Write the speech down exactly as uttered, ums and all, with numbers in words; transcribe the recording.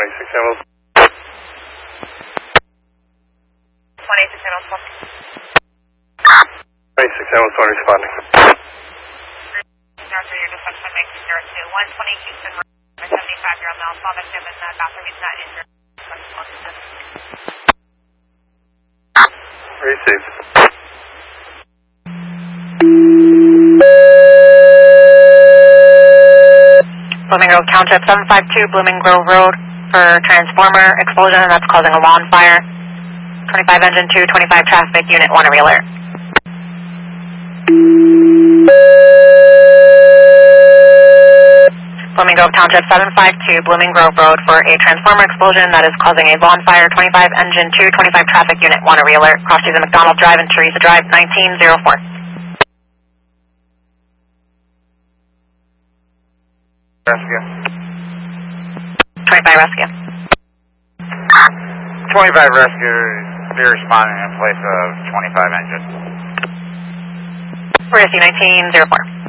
twenty-six Hamilton. twenty-six Hamilton. twenty-six Hamilton responding. Zero three, your dispatch one making zero two. one twenty Houston Road, seventy-five year old male, saw victim in the bathroom, he's not injured. Received. Blooming Grove Township, seven five two Blooming Grove Road for transformer explosion that's causing a lawn fire. twenty-five engine two, twenty-five traffic, unit one to re-alert. Blooming Grove Township, seven five two Blooming Grove Road for a transformer explosion that is causing a lawn fire. twenty-five engine two, twenty-five traffic, unit one to re-alert. Cross season McDonald Drive and Teresa Drive, nineteen oh four. Rescue. twenty-five rescue. twenty-five rescue, be responding in place of twenty-five engine. Rescue nineteen oh four.